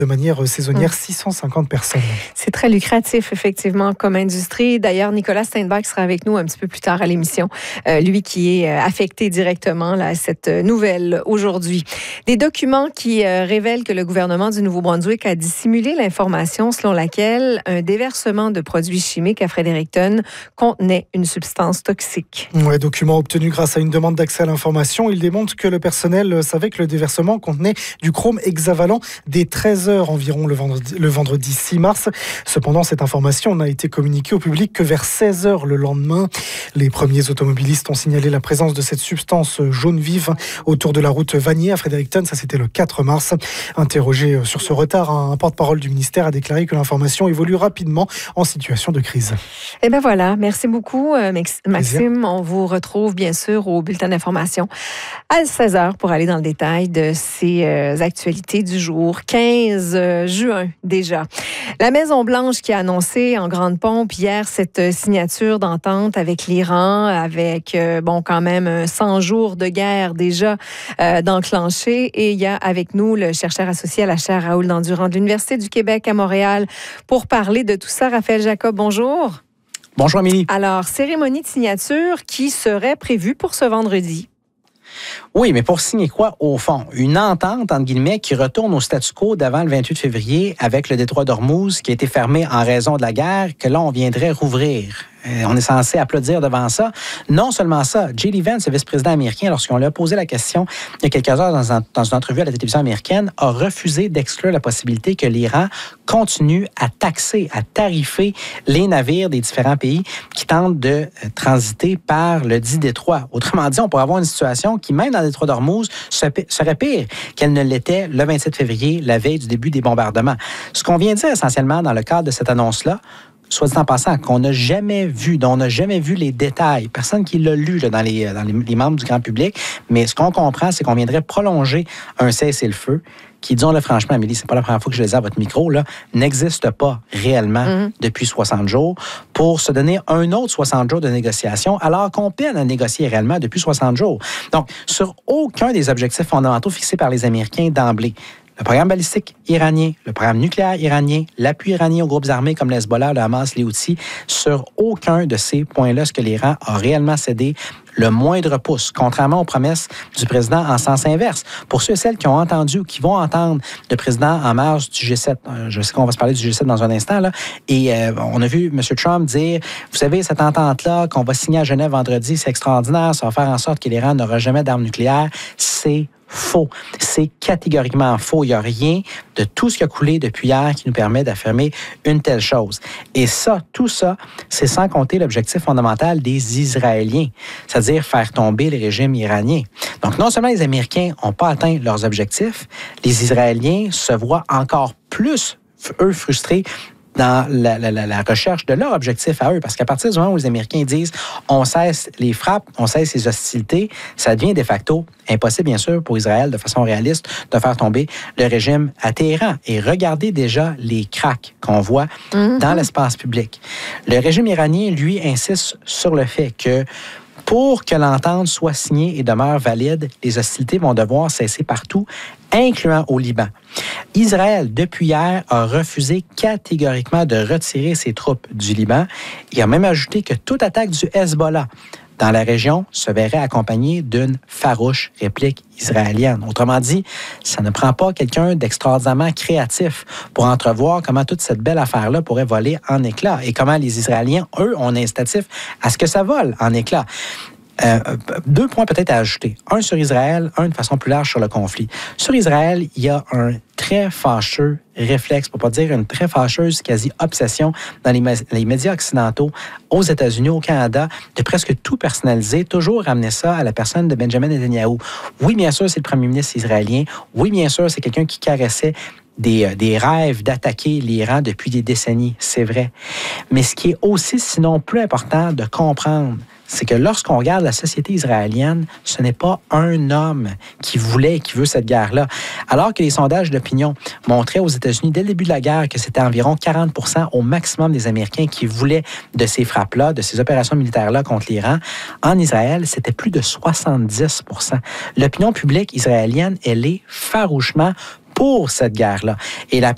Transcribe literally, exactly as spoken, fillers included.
de manière saisonnière six cent cinquante personnes. C'est très lucratif, effectivement, comme industrie. D'ailleurs, Nicolas Steinbach sera avec nous un petit peu plus tard à l'émission, euh, lui qui est affecté directement là, à cette nouvelle aujourd'hui. Des documents qui euh, révèlent que le gouvernement du Nouveau-Brunswick a dissimulé l'information selon laquelle un déversement de produits chimiques à Fredericton contenait une substance toxique. Ouais, document obtenu grâce à une demande d'accès à l'information. Il démontre que le personnel savait que le déversement contenait du chrome hexavalent dès treize heures environ le vendredi, le vendredi six mars. Cependant, cette information n'a été communiquée au public que vers seize heures le lendemain. Les premiers automobilistes ont signalé la présence de cette substance jaune vive autour de la route Vanier à Fredericton. Ça, c'était le quatre mars. Interrogé sur ce retard, un porte-parole du ministère a déclaré que l'information évolue rapidement en situation de crise. Eh bien voilà, merci beaucoup Maxime. Plaisir. On vous retrouve bien sûr au bulletin d'information à seize heures pour aller dans le détail de ces euh, actualités du jour. quinze juin déjà. La Maison-Blanche qui a annoncé en grande pompe hier cette signature d'entente avec l'Iran, avec euh, bon quand même cent jours de guerre déjà euh, d'enclencher. Et il y a avec nous le chercheur associé à la chaire Raoul Dandurand de l'Université du Québec à Montréal pour parler de tout ça. Raphaël Jacob, bonjour. Bonjour Amélie. Alors, cérémonie de signature qui serait prévue pour ce vendredi. Oui, mais pour signer quoi, au fond? Une entente, entre guillemets, qui retourne au statu quo d'avant le vingt-huit février avec le détroit d'Ormuz qui a été fermé en raison de la guerre, que là, on viendrait rouvrir. Euh, on est censé applaudir devant ça. Non seulement ça, J D Vance, le vice-président américain, lorsqu'on lui a posé la question il y a quelques heures dans, un, dans une entrevue à la télévision américaine, a refusé d'exclure la possibilité que l'Iran continue à taxer, à tarifer les navires des différents pays qui tentent de transiter par le dit détroit. Autrement dit, on pourrait avoir une situation qui, même dans le détroit d'Ormuz, serait pire qu'elle ne l'était le vingt-sept février, la veille du début des bombardements. Ce qu'on vient dire essentiellement dans le cadre de cette annonce-là, soit dit en passant, qu'on n'a jamais vu, dont on n'a jamais vu les détails. Personne qui l'a lu là, dans, les, dans les, les membres du grand public. Mais ce qu'on comprend, c'est qu'on viendrait prolonger un cessez-le-feu qui, disons-le franchement, Amélie, c'est pas la première fois que je le dis à votre micro, là, n'existe pas réellement mm-hmm. depuis soixante jours pour se donner un autre soixante jours de négociation, alors qu'on peine à négocier réellement depuis soixante jours. Donc, sur aucun des objectifs fondamentaux fixés par les Américains d'emblée, le programme balistique iranien, le programme nucléaire iranien, l'appui iranien aux groupes armés comme l'Hezbollah, le Hamas, les Houthis, sur aucun de ces points-là, ce que l'Iran a réellement cédé le moindre pouce, contrairement aux promesses du président en sens inverse. Pour ceux et celles qui ont entendu ou qui vont entendre le président en marge du G sept, je sais qu'on va se parler du G sept dans un instant, là, et euh, on a vu M. Trump dire, vous savez, cette entente-là qu'on va signer à Genève vendredi, c'est extraordinaire, ça va faire en sorte que l'Iran n'aura jamais d'armes nucléaires. C'est faux. C'est catégoriquement faux. Il n'y a rien de tout ce qui a coulé depuis hier qui nous permet d'affirmer une telle chose. Et ça, tout ça, c'est sans compter l'objectif fondamental des Israéliens, c'est-à-dire faire tomber le régime iranien. Donc, non seulement les Américains n'ont pas atteint leurs objectifs, les Israéliens se voient encore plus, eux, frustrés dans la, la, la recherche de leur objectif à eux. Parce qu'à partir du moment où les Américains disent on cesse les frappes, on cesse les hostilités, ça devient de facto impossible, bien sûr, pour Israël, de façon réaliste, de faire tomber le régime à Téhéran. Et regardez déjà les cracks qu'on voit mm-hmm. dans l'espace public. Le régime iranien, lui, insiste sur le fait que pour que l'entente soit signée et demeure valide, les hostilités vont devoir cesser partout, incluant au Liban. Israël, depuis hier, a refusé catégoriquement de retirer ses troupes du Liban. Il a même ajouté que toute attaque du Hezbollah dans la région se verrait accompagnée d'une farouche réplique israélienne. Autrement dit, ça ne prend pas quelqu'un d'extraordinairement créatif pour entrevoir comment toute cette belle affaire-là pourrait voler en éclats et comment les Israéliens, eux, ont un incitatif à ce que ça vole en éclats. Euh, deux points peut-être à ajouter. Un sur Israël, un de façon plus large sur le conflit. Sur Israël, il y a un très fâcheux réflexe, pour pas dire une très fâcheuse quasi-obsession dans les, les médias occidentaux, aux États-Unis, au Canada, de presque tout personnaliser, toujours ramener ça à la personne de Benjamin Netanyahou. Oui, bien sûr, c'est le premier ministre israélien. Oui, bien sûr, c'est quelqu'un qui caressait Des, des rêves d'attaquer l'Iran depuis des décennies, c'est vrai. Mais ce qui est aussi, sinon plus important de comprendre, c'est que lorsqu'on regarde la société israélienne, ce n'est pas un homme qui voulait et qui veut cette guerre-là. Alors que les sondages d'opinion montraient aux États-Unis dès le début de la guerre que c'était environ quarante pour cent au maximum des Américains qui voulaient de ces frappes-là, de ces opérations militaires-là contre l'Iran, en Israël, c'était plus de soixante-dix pour cent. L'opinion publique israélienne, elle est farouchement pour cette guerre-là. Et la,